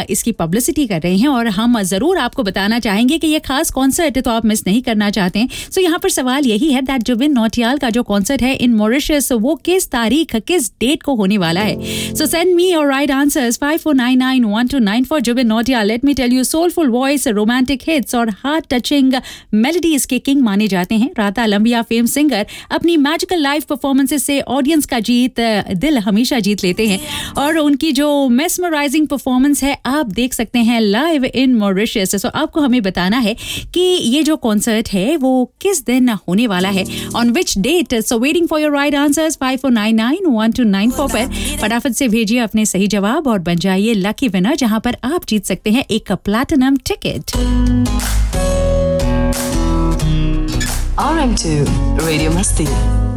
इसकी पब्लिसिटी कर रहे हैं और हम ज़रूर आपको बताना चाहेंगे कि ये खास कॉन्सर्ट तो आप मिस नहीं करना चाहते हैं। सो यहाँ पर सवाल यही है दैट जुबिन नौटियाल का जो कॉन्सर्ट है इन मॉरिशस वो किस तारीख किस डेट को होने वाला है। सो send me your right answers 54991294 Zubin Nautiyal. Let me tell you, soulful voice, romantic hits और हार्ट टचिंग मेलोडीज के किंग माने जाते हैं। राता लंबिया फेम सिंगर अपनी मैजिकल लाइव परफॉर्मेंसेस से ऑडियंस का दिल हमेशा जीत लेते हैं और उनकी जो मेस्मराइजिंग परफॉर्मेंस है आप देख सकते हैं लाइव इन मॉरिशस। सो आपको हमें बताना है कि ये जो कॉन्सर्ट है वो किस दिन होने वाला है, on which date. So waiting for your right answers 54991294 पर फटाफट से भेजिए अपने सही जवाब और बन जाइए लकी विनर, जहां पर आप जीत सकते हैं एक platinum ticket. RM2 Radio Masti.